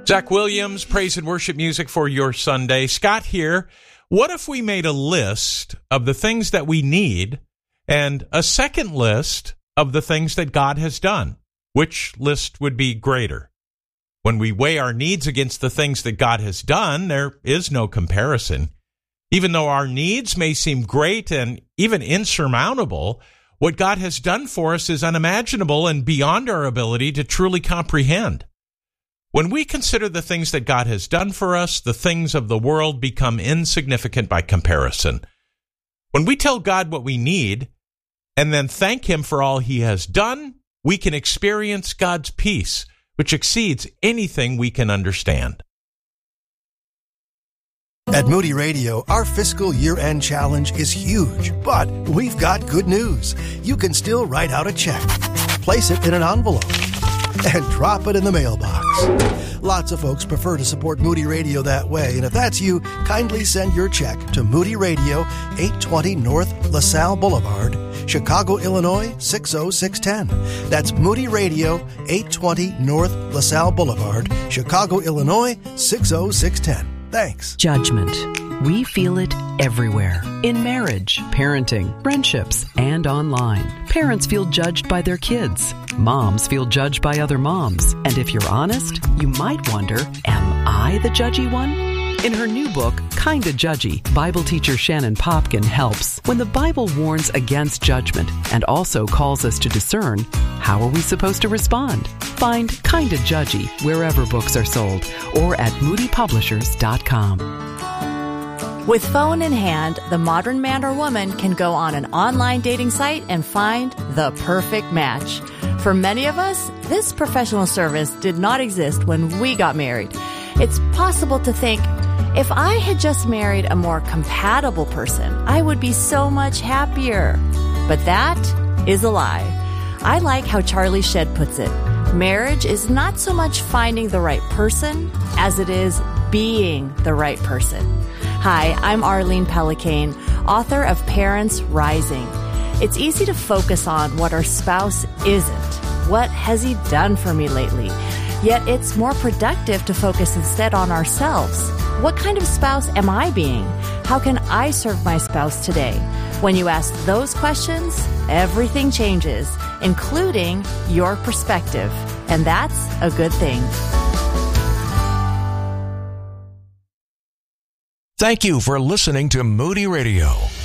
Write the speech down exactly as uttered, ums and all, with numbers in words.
Zach Williams, praise and worship music for your Sunday. Scott here. What if we made a list of the things that we need and a second list of the things that God has done? Which list would be greater? When we weigh our needs against the things that God has done, there is no comparison. Even though our needs may seem great and even insurmountable, what God has done for us is unimaginable and beyond our ability to truly comprehend. When we consider the things that God has done for us, the things of the world become insignificant by comparison. When we tell God what we need and then thank Him for all He has done, we can experience God's peace, which exceeds anything we can understand. At Moody Radio, our fiscal year-end challenge is huge, but we've got good news. You can still write out a check, place it in an envelope, and drop it in the mailbox. Lots of folks prefer to support Moody Radio that way, and if that's you, kindly send your check to Moody Radio, eight twenty North LaSalle Boulevard, Chicago, Illinois, six oh six one oh. That's Moody Radio, eight twenty North LaSalle Boulevard, Chicago, Illinois, six oh six one oh. Thanks. Judgment. We feel it everywhere. In marriage, parenting, friendships, and online. Parents feel judged by their kids. Moms feel judged by other moms. And if you're honest, you might wonder, am I the judgy one? In her new book, Kinda Judgy, Bible teacher Shannon Popkin helps. When the Bible warns against judgment and also calls us to discern, how are we supposed to respond? Find Kinda Judgy wherever books are sold or at moody publishers dot com. With phone in hand, the modern man or woman can go on an online dating site and find the perfect match. For many of us, this professional service did not exist when we got married. It's possible to think, if I had just married a more compatible person, I would be so much happier. But that is a lie. I like how Charlie Shedd puts it. Marriage is not so much finding the right person as it is being the right person. Hi, I'm Arlene Pellicane, author of Parents Rising. It's easy to focus on what our spouse isn't. What has he done for me lately? Yet it's more productive to focus instead on ourselves. What kind of spouse am I being? How can I serve my spouse today? When you ask those questions, everything changes, including your perspective. And that's a good thing. Thank you for listening to Moody Radio.